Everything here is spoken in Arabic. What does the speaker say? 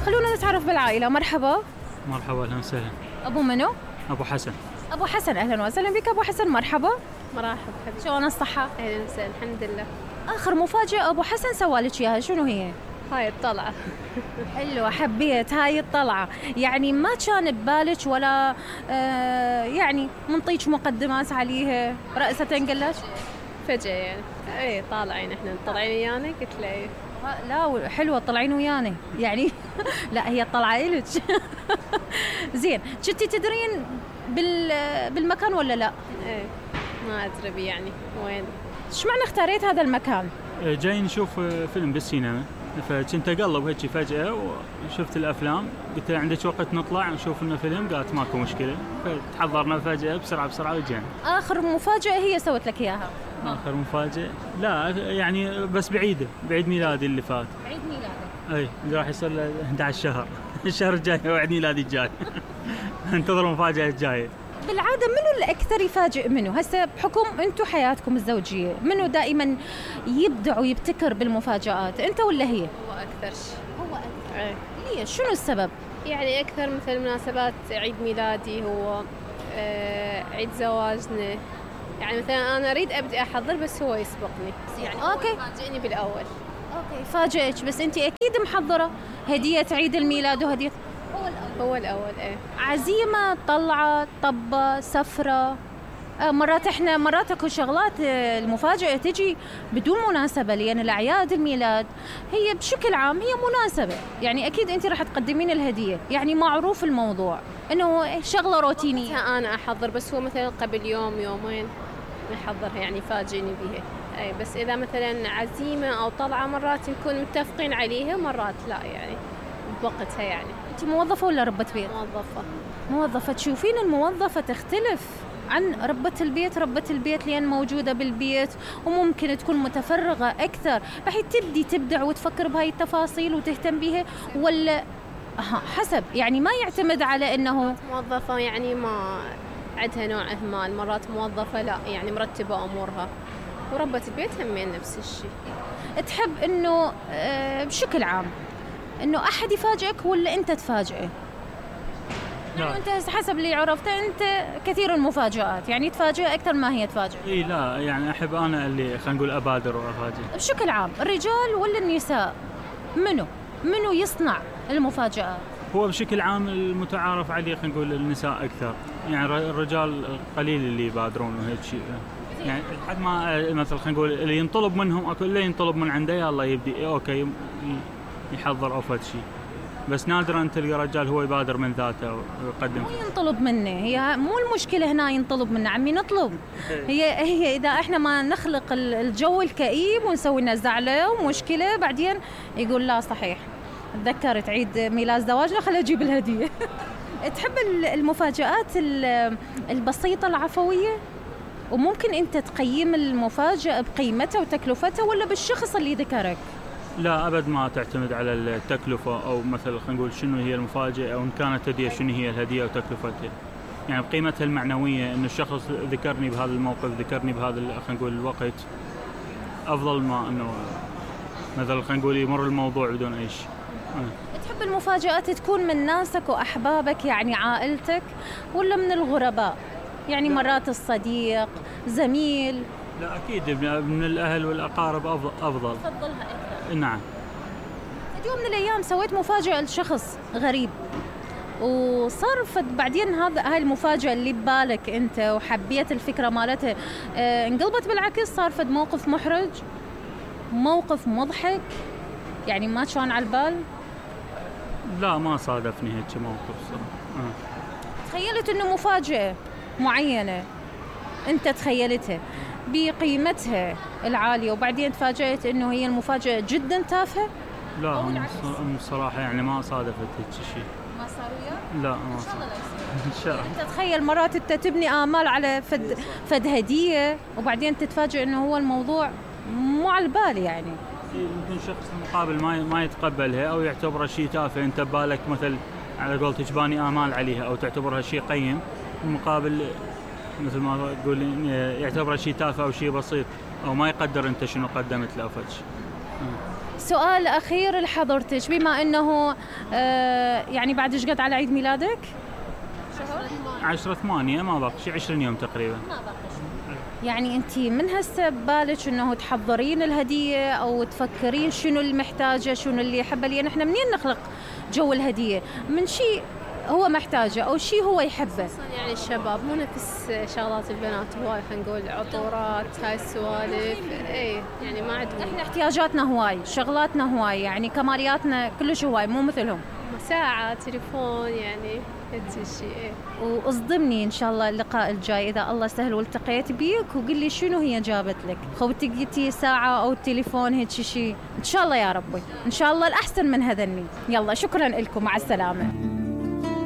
خلونا نتعرف بالعائلة. مرحبا. مرحبا، أهلا وسهلا. أبو منو؟ أبو حسن. أبو حسن، أهلا وسهلا بك أبو حسن. مرحبا. مرحبا حبيبي. شلون الصحة؟ أهلا وسهلا، الحمد لله. آخر مفاجأة أبو حسن سوالك إياها شنو هي؟ هاي الطلعة. حلوة، حبيت هاي الطلعة. يعني ما كان ببالك ولا يعني منطيك مقدمات عليها رأسة قلت؟ فجأة يعني. ايه طالعين احنا طالعين ويانا، قلت له ايه. لا حلوة طلعين ويانا يعني. لا هي الطلعة إلك. زين، كنتي تدرين بالمكان ولا لا؟ ايه ما أدري بي يعني وين. ايش معنى اختاريت هذا المكان؟ جاي نشوف فيلم بالسينما، فكنت أقلب هيك فجأة وشفت الأفلام، قلت له عندك وقت نطلع نشوف لنا فيلم؟ قالت ماكو مشكلة، فتحضرنا فجأة بسرعة وجينا. آخر مفاجأة هي سوت لك إياها؟ آخر مفاجأة؟ لا يعني بس بعيد ميلادي اللي فات. عيد ميلادك؟ اي راح يصير له 11 شهر. الشهر الجاي هو عيد ميلادي الجاي. انتظر المفاجأة الجاية. بالعادة منو الأكثر يفاجئ منو؟ هسه بحكم أنتو حياتكم الزوجية، منو دائما يبدع ويبتكر بالمفاجآت، أنت ولا هي؟ هو أكثر شيء. هو أكثر. ايه. ليش؟ شنو السبب؟ يعني أكثر مثل مناسبات عيد ميلادي، هو عيد زواجنا. يعني مثلا أنا أريد أبدأ أحضر بس هو يسبقني. يعني أوكي. فاجئني بالأول. أوكي فاجئك، بس أنت أكيد محضرة هدية عيد الميلاد وهدية. هو الأول ايه. عزيمة، طلعة، طبة، سفرة. مرات اكو شغلات المفاجأة تجي بدون مناسبة، لأن الأعياد الميلاد هي بشكل عام هي مناسبة. يعني أكيد أنت راح تقدمين الهدية، يعني معروف الموضوع إنه شغلة روتينية. أنا أحضر بس هو مثلا قبل يوم يومين نحضرها، يعني فاجئني بيها. أي بس إذا مثلا عزيمة أو طلعة مرات نكون متفقين عليها، مرات لا يعني بوقتها. يعني أنت موظفة ولا ربة بيت؟ موظفة. تشوفين الموظفة تختلف عن ربة البيت لأن موجودة بالبيت وممكن تكون متفرغة أكثر، بحيث تبدع وتفكر بهاي التفاصيل وتهتم بها، ولا حسب يعني ما يعتمد على أنه موظفة يعني ما عندها نوع إهمال. مرات موظفة لا يعني مرتبة أمورها، وربة البيت همين نفس الشيء. تحب أنه بشكل عام أنه أحد يفاجئك ولا أنت تفاجئه؟ يعني أنت حسب اللي عرفته أنت كثير المفاجآت، يعني تفاجئ أكثر ما هي تفاجئ. إيه لا يعني أحب أنا اللي خلينا نقول أبادر وأفاجئ. بشكل عام الرجال ولا النساء؟ منو يصنع المفاجآت؟ هو بشكل عام المتعارف عليه خلينا نقول النساء أكثر، يعني الرجال قليل اللي يبادرون وهيك شيء. يعني لحد ما مثلا خلينا نقول اللي ينطلب منهم أكو اللي ينطلب من عنده يلا يبدي أوكي يحضر أو فد شيء، بس نادرا تلقى رجال هو يبادر من ذاته ويقدم. مو ينطلب منه، هي مو المشكلة هنا ينطلب منه، عمي نطلب. هي إذا إحنا ما نخلق الجو الكئيب ونسوي لنا زعلة ومشكلة بعدين يقول لا صحيح تذكرت عيد ميلاد زواجنا خلي أجيب الهدية. تحب المفاجآت البسيطة العفوية؟ وممكن أنت تقيم المفاجأة بقيمتها وتكلفتها ولا بالشخص اللي ذكرك؟ لا أبد ما تعتمد على التكلفة أو مثلا خلينا نقول شنو هي المفاجأة أو إن كانت هدية شنو هي الهدية وتكلفتها، يعني بقيمتها المعنوية إنه الشخص ذكرني بهذا الموقف، ذكرني بهذا خلينا نقول الوقت، أفضل ما إنه مثلا خلينا نقول يمر الموضوع بدون أي شيء. تحب المفاجآت تكون من ناسك وأحبابك يعني عائلتك ولا من الغرباء؟ يعني مرات الصديق، زميل. لا أكيد من الأهل والأقارب أفضل. تفضلها أكثر. نعم. يوم من الأيام سويت مفاجأة لشخص غريب وصرفت بعدين هاي المفاجأة اللي ببالك أنت وحبيت الفكرة مالتها انقلبت بالعكس، صار فد موقف محرج، موقف مضحك، يعني ما كان على البال؟ لا ما صادفني هيك موقف صراحة. تخيلت إنه مفاجأة معينة أنت تخيلتها بقيمتها العالية وبعدين تفاجأت إنه هي المفاجأة جدا تافهة؟ لا صراحة يعني ما صادفت هيك شيء. ما صار وياك؟ لا ما صار. إن شاء الله. أنت تخيل مرات أنت تبني آمال على فد هدية وبعدين تتفاجأ إنه هو الموضوع مو على البال. يعني يمكن شخص المقابل ما يتقبلها أو يعتبرها شيء تافه، أنت ببالك مثل على قولتك باني آمال عليها أو تعتبرها شيء قيم، المقابل مثل ما تقول يعتبرها شيء تافه أو شيء بسيط أو ما يقدر أنت شنو قدمت له فتش. سؤال أخير لحضرتك، بما أنه يعني بعد إيش قد على عيد ميلادك؟ 10/8 ما باقي شي 20 يوم تقريبا. يعني أنت من هسه ببالك أنه تحضرين الهدية أو تفكرين شنو اللي محتاجة، شنو اللي يحبه، لأن إحنا منين نخلق جو الهدية؟ من شيء هو محتاجه أو شيء هو يحبه. يعني الشباب مو نفس شغلات البنات، هواي خلينا نقول عطورات هاي السوالف، اي يعني ما عندهم. احنا احتياجاتنا هواي، شغلاتنا هواي، يعني كمالياتنا كلش هواي، مو مثلهم. ساعة، تليفون، يعني هيك شيء. واصدمني ان شاء الله اللقاء الجاي اذا الله سهل والتقيت بيك وقل لي شنو هي جابت لك. خوتك قلتي ساعة او تليفون هيك شيء، ان شاء الله يا ربي، ان شاء الله الاحسن من هذني. يلا شكرا لكم، مع السلامة.